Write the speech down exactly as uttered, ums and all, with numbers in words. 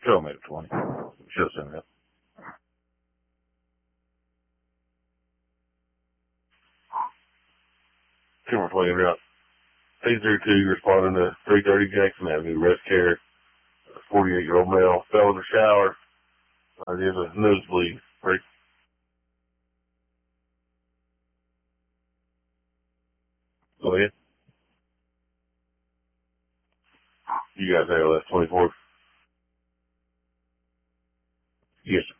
Show me at twenty. Show send that. Timber twenty route. eight zero two responding to three thirty Jackson Avenue, rest care. forty-eight year old male fell in the shower. Uh, there's a nosebleed. Right. Go ahead. You got there last twenty-four. Yes.